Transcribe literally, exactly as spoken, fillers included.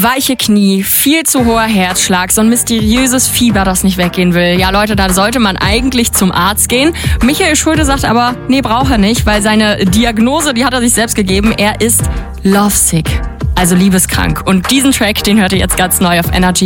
Weiche Knie, viel zu hoher Herzschlag, so ein mysteriöses Fieber, das nicht weggehen will. Ja, Leute, da sollte man eigentlich zum Arzt gehen. Michael Schulte sagt aber, nee, braucht er nicht, weil seine Diagnose, die hat er sich selbst gegeben. Er ist lovesick, also liebeskrank. Und diesen Track, den hört ihr jetzt ganz neu auf Energy.